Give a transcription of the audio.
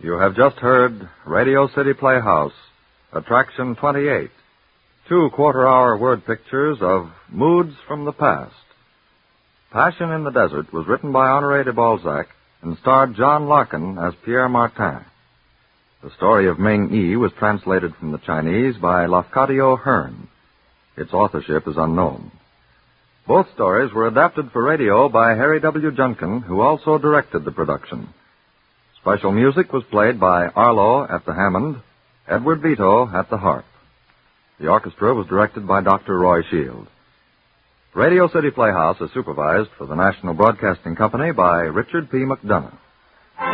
You have just heard Radio City Playhouse, Attraction 28, 2 quarter-hour word pictures of moods from the past. Passion in the Desert was written by Honoré de Balzac and starred John Larkin as Pierre Martin. The story of Ming Yi was translated from the Chinese by Lafcadio Hearn. Its authorship is unknown. Both stories were adapted for radio by Harry W. Junkin, who also directed the production. Special music was played by Arlo at the Hammond, Edward Vito at the harp. The orchestra was directed by Dr. Roy Shield. Radio City Playhouse is supervised for the National Broadcasting Company by Richard P. McDonough.